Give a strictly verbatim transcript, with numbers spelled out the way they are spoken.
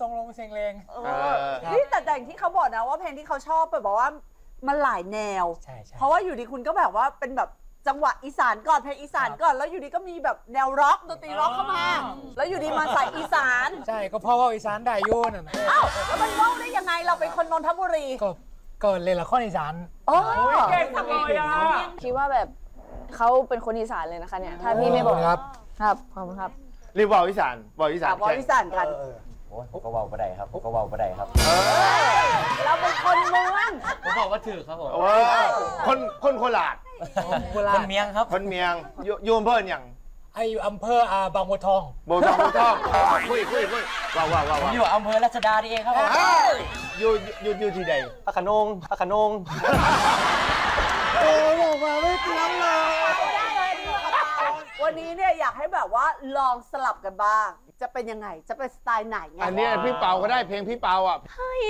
ทรงลงเซงเลงเออนี่แต่แต่อย่างที่เขาบอกนะว่าเพลงที่เขาชอบไปบอกว่ามันหลายแนวใช่ใช่เพราะว่าอยู่ดีคุณก็แบบว่าเป็นแบบจังหวะอีสานก่อนเพลงอีสานก่อนแล้วอยู่ดีก็มีแบบแนวร็อกดนตรีร็อกเข้ามา แล้วอยู่ดีมาใส่อีสานใช่ก็เพราะว่าอีสานได้อยุ่นนน่ะอ้าวแล้วมันว่าวได้ยังไงเราเป็นคนนนทบุรีก็เกิดเลยละครอีสานโอ้เก่งจังเลยอ่ะคิดว่าแบบเขาเป็นคนอีสานเลยนะคะเนี่ยถ้าพี่ไม่บอกครับครับขอบคุณครับรีบบอกอีสานบอกอีสานวอลอีสานกันโอ้ยก็เว้าบ่ได้ครับก็เว้าบ่ได้ครับเราเป็นคนเมืองผมบอกว่าถือครับผมเออคนคนโคราชโคราคชนเมียงครับคนเมียงอยู่อยู่อำเภออย่างไออยู่อำเภออ่าบางบัวทองโบทองโบทองคุยคุยคุยว้าวว้าวว้าวผมอยู่อำเภอรัชดานี่เองครับผมอยู่อยู่อยู่ที่ใดพระโขนงพระโขนงโอ้บอกมาไม่เตรียมเลยวันนี้เนี่ยอยากให้แบบว่าลองสลับกันบ้าง จะเป็นยังไงจะเป็นสไตล์ไหนไงอันนี้พี่เปาก็ได้เพลงพี่เปาอ่ะให้